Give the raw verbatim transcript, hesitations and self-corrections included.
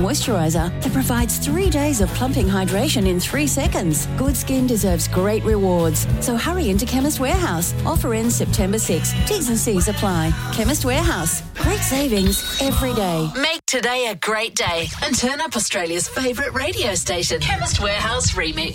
moisturiser that provides three days of plumping hydration in three seconds. Good skin deserves great rewards. So hurry into Chemist Warehouse. Offer ends September sixth. T's and C's apply. Chemist Warehouse. Great savings every day. Make today a great day and turn up Australia's favourite radio station. Chemist Warehouse Remix.